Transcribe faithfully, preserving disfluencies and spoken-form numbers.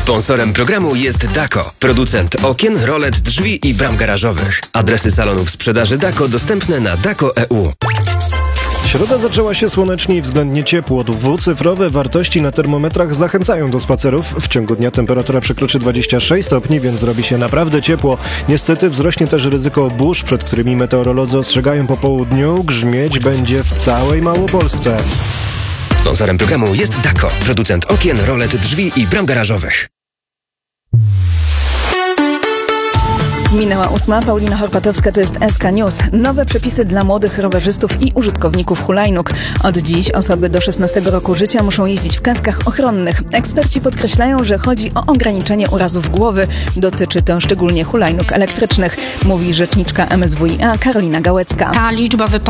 Sponsorem programu jest Dako, producent okien, rolet, drzwi i bram garażowych. Adresy salonów sprzedaży Dako dostępne na dako kropka e u. Środa zaczęła się słonecznie i względnie ciepło. Dwucyfrowe wartości na termometrach zachęcają do spacerów. W ciągu dnia temperatura przekroczy dwadzieścia sześć stopni, więc zrobi się naprawdę ciepło. Niestety wzrośnie też ryzyko burz, przed którymi meteorolodzy ostrzegają po południu. Grzmieć będzie w całej Małopolsce. Sponsorem programu jest Dako, producent okien, rolet, drzwi i bram garażowych. Minęła ósma. Paulina Horpatowska, to jest S K News. Nowe przepisy dla młodych rowerzystów i użytkowników hulajnóg. Od dziś osoby do szesnastego roku życia muszą jeździć w kaskach ochronnych. Eksperci podkreślają, że chodzi o ograniczenie urazów głowy. Dotyczy to szczególnie hulajnóg elektrycznych, mówi rzeczniczka M S W i A Karolina Gałecka. Ta liczba wypadków